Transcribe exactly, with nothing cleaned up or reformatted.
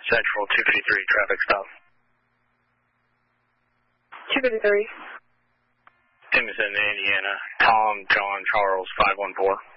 Central two fifty-three, traffic stop. two fifty-three. Timothy, Indiana. Tom, John, Charles, five one four.